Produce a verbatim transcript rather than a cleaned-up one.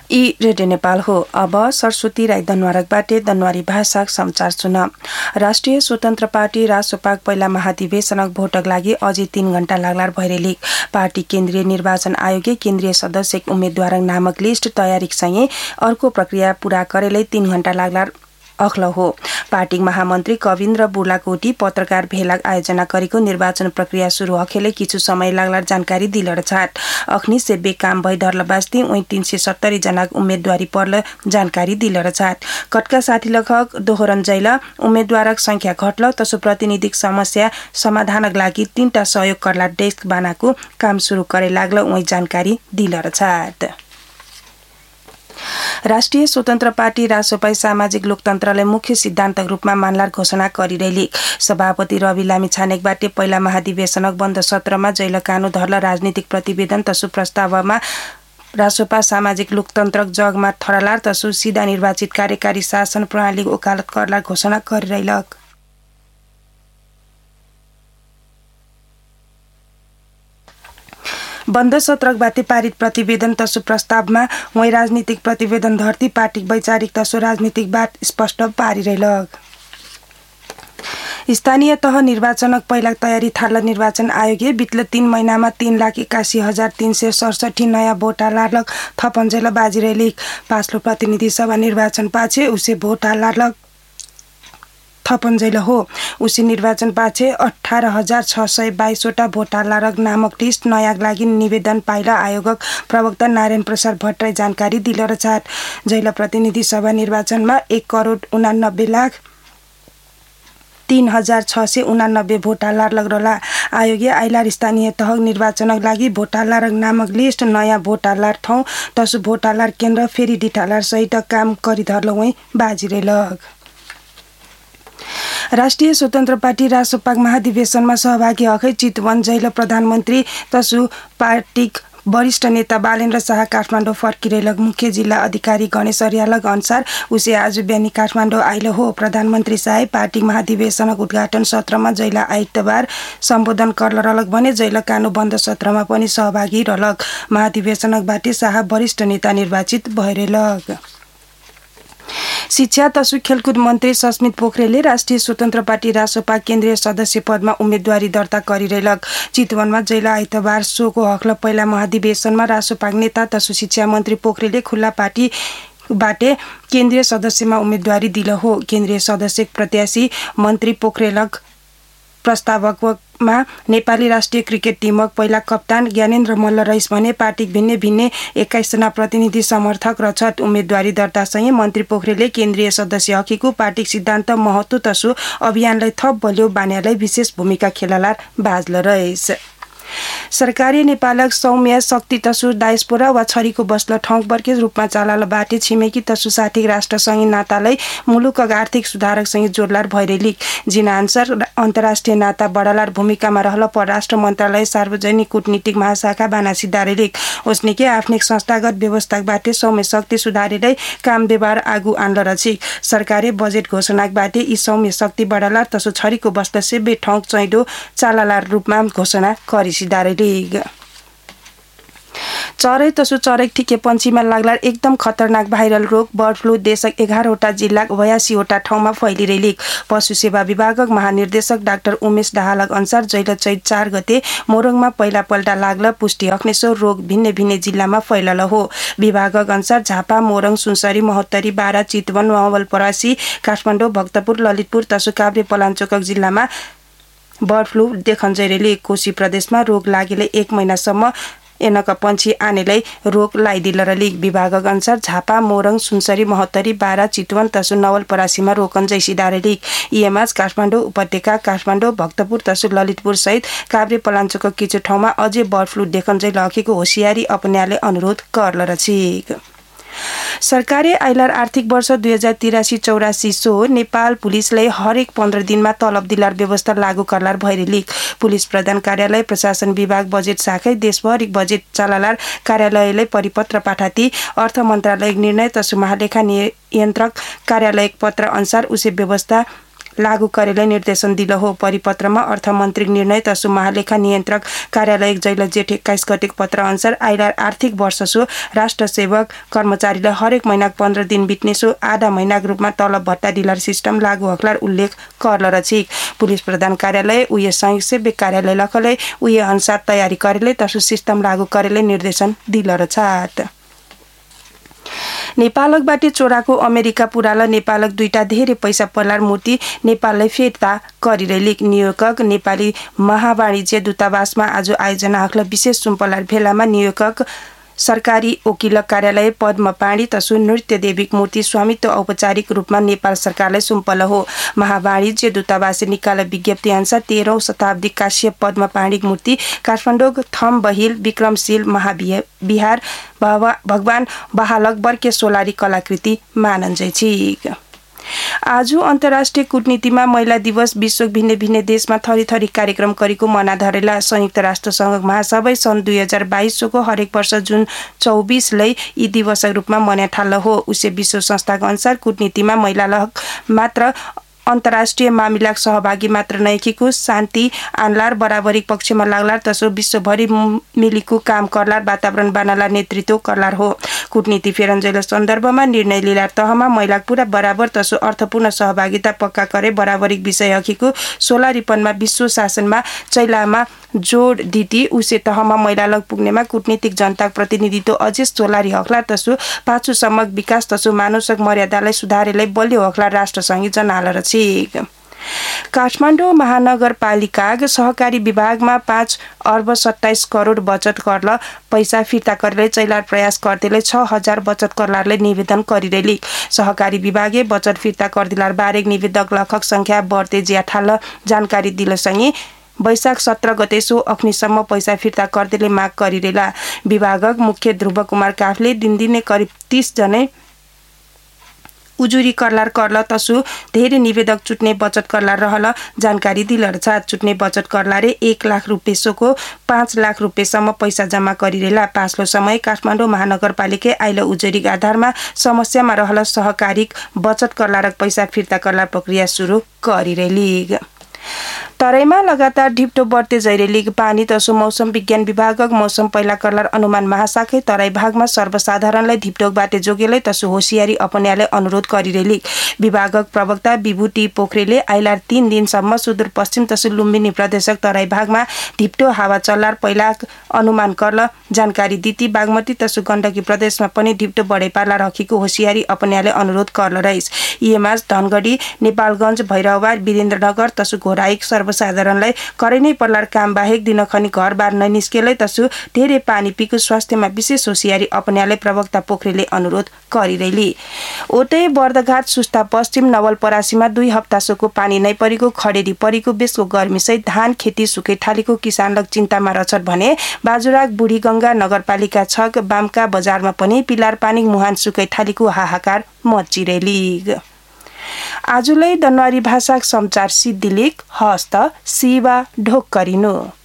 ई radio Nepal हो। अब सरस्वती राई दनवारकबाट दनवारी भाषा समाचार सुन। राष्ट्रिय स्वतन्त्र पार्टी रासोपाक पहिला महाधिवेशनक भोटक लागि अझै तीन घण्टा लाग्लार भइरेली पार्टी केन्द्रीय निर्वाचन आयोगले केन्द्रीय सदस्य उम्मेद्वार नामक लिस्ट तयारीसँगै अर्को प्रक्रिया पूरा गरेलै तीन घण्टा लाग्लार अखल हो। पार्टी महामन्त्री कविन्द्र बुर्लाकोटी पत्रकार भेलाक आयोजना गरेको निर्वाचन प्रक्रिया शुरू अखेले किछु समय लाग्लार जानकारी दिलर छाट अखनी से बेकाम भई धरल बास्ती उही तीन सय सत्तरी जना उम्मेदवारी पर्ल जानकारी दिलर छाट कटका साठी लखक दोहोरन जैल उम्मेदवारक संख्या घटल तसो प्रतिनिधिक समस्या समाधानक लागि तीनटा सहयोग करला डेस्क बनाको काम शुरू करे लाग्ल उही जानकारी दिलर छाट। राष्ट्रिय स्वतन्त्र पार्टी रासोपाई सामाजिक लोकतन्त्रलाई मुख्य सिद्धान्तक रूपमा मान्लार घोषणा गरिरहेली सभापति रवि लामी छानेकबाट पहिला महाधिवेशनक बन्द सत्रमा जैल कानु धर्ल राजनीतिक प्रतिवेदन तसु प्रस्तावमा रासोपा सामाजिक लोकतन्त्रक जगमा थरलार तसु सीधा निर्वाचित कार्यकारी शासन प्रणाली वकालत करलार घोषणा गरिरहेलक। बन्द सत्रकबाट पारित प्रतिवेदन तसु प्रस्तावमा वही राजनीतिक प्रतिवेदन धरती पार्टी वैचारिक तसु राजनीतिक बात स्पष्ट पारिरहेलक। स्थानीय तह निर्वाचनक पहिला तयारी थाल्ल निर्वाचन आयोगले बितल तीन महिनामा तीन लाख एकासी हजार तीन सय सडसठी नयाँ भोट हाल्लक थपन्जेल बाजिरहेली पाँचलो प्रतिनिधि सभा निर्वाचन पाछे उसे भोट हाल्लक थपन्जेल हो। उसी निर्वाचन पाछे अठारह हजार छ सय बाइसवटा भोट हाल्लारक नामक लिस्ट नयाँ लागि निवेदन पाइला आयोगक प्रवक्ता नारायण प्रसाद भट्टराई जानकारी दिलर छाट जैल प्रतिनिधि सभा निर्वाचनमा एक करोड उनानब्बे लाख तीन हजार छ सय उनानब्बे भोट हाल्लार लग्रला आयोगले आइलार स्थानीय तह निर्वाचनक लागि भोट हाल्लारक नामक लिस्ट नयाँ भोट हाल्लार ठाउँ तसु भोट हाल्लार केन्द्र फेरि डिठालार सहित काम गरिधर्ल उही बाजिरहेलक। राष्ट्रिय स्वतन्त्र पार्टी रासोपाक महाधिवेशनमा सहभागी हकै चितवन जैल प्रधानमन्त्री तसु पार्टी वरिष्ठ नेता बालेन्द्र शाह काठमाडौँ फर्किरहेलक मुख्य जिल्ला अधिकारी गणेश अर्यालक अनुसार उसे आज बिहानी काठमाडौँ आइल हो। प्रधानमन्त्री शाह पार्टी महाधिवेशनक उद्घाटन सत्रमा जैला आइतबार सम्बोधन करल रहलक भने जैल कानु बन्द सत्रमा पनि सहभागी रहलक। महाधिवेशनकबाट शाह वरिष्ठ नेता निर्वाचित भइरहेलक। शिक्षा तसु खेलकुद मन्त्री सस्मित पोखरेलले राष्ट्रिय स्वतन्त्र पार्टी रासोपा केन्द्रीय सदस्य पदमा उम्मेदवारी दर्ता गरिरहेलक। चितवनमा जैला आइतबार सोको हकल पहिला महाधिवेशनमा रासोपा नेता तसु शिक्षा मन्त्री पोखरेलले खुल्ला पार्टी बाटे केन्द्रीय सदस्यमा उम्मेदवारी दिल हो। केन्द्रीय सदस्य प्रत्याशी मन्त्री पोखरेलक प्रस्तावकमा नेपाली राष्ट्रिय क्रिकेट टिमक पहिला कप्तान ज्ञानेन्द्र मल्ल रहिस भने पार्टी भिन्ने भिन्ने एक्काइस जना प्रतिनिधि समर्थक रछत उम्मेदवारी दर्तासँगै मन्त्री पोखरेलले केन्द्रीय सदस्य हकीको पार्टी सिद्धान्त महत्व तसु अभियानलाई थप बलियो बान्यालाई विशेष भूमिका खेलालार बाजल रहेछ। सरकारी नेपालक सौम्य शक्ति तसु डायस्पोरा वा छरीको बस्ल ठाउँ बर्के रूपमा चालाल बाटे छिमेकी तसु साथी राष्ट्रसँगै नातालाई मुलुकक आर्थिक सुधारकसँगै जोडलार भइरहेली जिना अनुसार अन्तर्राष्ट्रिय नाता बढालार भूमिकामा रहल परराष्ट्र मन्त्रालय सार्वजनिक कूटनीतिक महाशाखा बानासी दारेलिक ओस्निके आफ्नै संस्थागत व्यवस्थाबाट सौम्य शक्ति सुधारेलै काम व्यवहार आगू आन्ल रछि सरकारी बजेट घोषणाबाट यी सौम्य शक्ति बढालार तसु छरीको बस्ल सेबे ठाउँ चैडो चालालार रूपमा घोषणा गरिस दारेलिग। चरै तसु चरेक ठिके पन्छीमा लाग्ला एकदम खतरनाक भाइरल रोग बर्ड फ्लू देशक एघारवटा जिल्ला बयासीवटा ठाउँमा फैलिरहेली पशु सेवा विभागक महानिर्देशक डाक्टर उमेश दाहालक अनुसार जैल चैत चार गते मोरङमा पहिला पल्टा लाग्ल पुष्टि हक्नेसो रोग भिन्ने भिन्ने जिल्लामा फैलल हो। विभागक अनुसार झापा मोरङ सुनसरी महोत्तरी बारा चितवन नवलपरासी काठमाडौँ भक्तपुर ललितपुर तसु काभ्रे पलाञ्चोक जिल्लामा बर्ड फ्लू देखन्जैरेली कोशी प्रदेशमा रोग लागेले एक महिनासम्म एनका पंछी आनेलाई रोग लाइदिलरली विभागक अनुसार झापा मोरङ सुनसरी महोत्तरी बारा चितवन तसु नवलपरासीमा रोकन्जैसी दारेली इएमएस काठमाडौँ उपत्यका काठमाडौँ भक्तपुर तसु ललितपुर सहित काभ्रे पलाञ्चोक किछु ठाउँमा अझै बर्ड फ्लू देखन्जै लखेको होसियारी अपनाले अनुरोध गर्ल रछिक। सरकारले आइलार आर्थिक वर्ष दुई हजार तिरासी चौरासी सो नेपाल पुलिसलाई हरेक पन्ध्र दिनमा तलब दिलार व्यवस्था लागू करलार भइरेली पुलिस प्रधान कार्यालय प्रशासन विभाग बजेट शाखा देशभरिक बजेट चालालार कार्यालयलाई परिपत्र पाठाती अर्थ मन्त्रालय निर्णय तसु महालेखा नियन्त्रक कार्यालय पत्र अनुसार उसे व्यवस्था लागू करेले निर्देशन दिल हो। परिपत्रमा अर्थमन्त्री निर्णय तसु महालेखा नियन्त्रक कार्यालय जैल जेठ एक्काइस गतेको पत्र अनुसार आइलार आर्थिक वर्ष सो राष्ट्र सेवक कर्मचारीलाई हरेक महिना पन्ध्र दिन बित्ने सो आधा महिनाको रूपमा तलब भत्ता डिलर सिस्टम लागू हकलार उल्लेख करल रछिक। पुलिस प्रधान कार्यालय उये संयुक्त सेवक कार्यालय लखले उये अनुसार तयारी करेले तसु सिस्टम लागू करेले निर्देशन दिल रछात। नेपालकबाट चोराको अमेरिका पुराल नेपालक दुईटा धेरै पैसा पर्लार मूर्ति नेपाललाई फिर्ता गरिरहेली न्युयोर्क नेपाली महावाणिज्य दूतावासमा आज आयोजना हकल विशेष सुम्पलार भेलामा न्युयोर्क सरकारी वकिल कार्यालय पद्मपाणी तसु नृत्य देविक मूर्ति स्वामित्व औपचारिक रूपमा नेपाल सरकारलाई सुम्पल हो। महावाणिज्य दूतावासले निकाल विज्ञप्ति अनुसार तेह्रौं शताब्दी काश्यप पद्मपाणी मूर्ति काठमाडौँ थम बहिल विक्रमशील महाविहार भगवान बहालक बर्के सोलारी कलाकृति मानन्जैछिक। आज अन्तर्राष्ट्रिय कूटनीतिमा महिला दिवस विश्व भिन्न भिन्न देशमा थरी थरी कार्यक्रम गरेको मना धरेला संयुक्त राष्ट्र संघ महासभा सन् दुई हजार बाइस को हरेक वर्ष जुन चौबीसलाई यी दिवस रूपमा मना ठाल्ल हो। उसे विश्व संस्थाको अनुसार कूटनीतिमा महिलालाई मात्र अन्तर्राष्ट्रिय मामिला सहभागी मात्र नैखिको शान्ति आनलार बराबरी पक्षमा लाग्लार तसो विश्वभरि मिलिको काम करलार वातावरण बनालार नेतृत्व करलार हो। कूटनीति फेरन्जैल सन्दर्भमा निर्णय लिलार तहमा महिला पूरा बराबर तसो अर्थपूर्ण सहभागिता पक्का करे बराबरिक विषय हकीको सोलारीपनमा विश्व शासनमा चैलामा जोड दिती उसे तहमा महिलालग पुग्नेमा कूटनीतिक जनताको प्रतिनिधित्व अझै सोलारी हकलार तसो पाँचौं सम्मक विकास तसो मानवसक मर्यादालाई सुधारेलाई बलियो हकलार राष्ट्रसङ्घी जनाल रछिक। काठमाडौँ महानगरपालिका सहकारी विभागमा पाँच अर्ब सत्ताइस करोड बचत करल पैसा फिर्ता करले चैलार प्रयास गर्दैले छ हजार बचत करलारले निवेदन गरिरहेली सहकारी विभागले बचत फिर्ता करदिलार बारेक निवेदक लखक संख्या बढ्दै ज्याठाल जानकारी दिलसँगै वैशाख सत्र गते सो अग्निसम्म पैसा फिर्ता करदेले माग गरिरहेला विभागक मुख्य ध्रुव कुमार काफले दिनदिनै करिब तीस जनै उजुरी करलार करल तसु धेरै निवेदक चुट्ने बचत करलार रहल जानकारी दिलर छ। चुट्ने बचत करलारे एक लाख रुपियाँ को पाँच लाख रुपियाँसम्म पैसा जम्मा गरिरहेला पाँचलो समय काठमाडौँ महानगरपालिका आइल उजुरी आधारमा समस्यामा रहल सहकारिक बचत करलारक पैसा फिर्ता करला प्रक्रिया सुरु गरिरहेली। तराईमा लगातार ढिप्टो बढ्दै जैरेली पानी तसो मौसम विज्ञान विभागक मौसम पहिला करलार अनुमान महाशाखै तराई भागमा सर्वसाधारणलाई ढिप्टोकबाट जोगेलै तसो होसियारी अपनाले अनुरोध गरिरहेली विभागक प्रवक्ता विभूति पोखरेलले आइलार तीन दिनसम्म सुदूरपश्चिम तसो लुम्बिनी प्रदेशक तराई भागमा ढिप्टो हावा चल्लार पहिला अनुमान करल जानकारी दिती बागमती तसो गण्डकी प्रदेशमा पनि ढिप्टो बढे पार्ला रखीको होसियारी अपनाले अनुरोध करल रहिस। इएमएस धनगढी नेपालगञ्ज भैरववार वीरेन्द्रनगर तसो घोराइक सर्वसाधारणलाई करै नै पर्लार काम बाहेक दिनखनी घरबार ननिस्केलै तसु धेरै पानी पिको स्वास्थ्यमा विशेष होसियारी अपनाले प्रवक्ता पोखरेलले अनुरोध गरिरहेली। ओतै बर्दघाट सुस्ता पश्चिम नवलपरासीमा दुई हप्तासोको पानी नै परेको खडेरी परेको बेसको गर्मीसहित धान खेती सुके ठालेको किसानलग चिन्तामा रछत भने बाजुराक बुढीगंगा नगरपालिका छक बामका बजारमा पनि पिलार पानी मुहान सुकै ठालेको हाहाकार मचिरहेली। आजुलाई दनवारी भाषाक समाचार सिद्धिलेख हस्त शिवा ढोक गरिनु।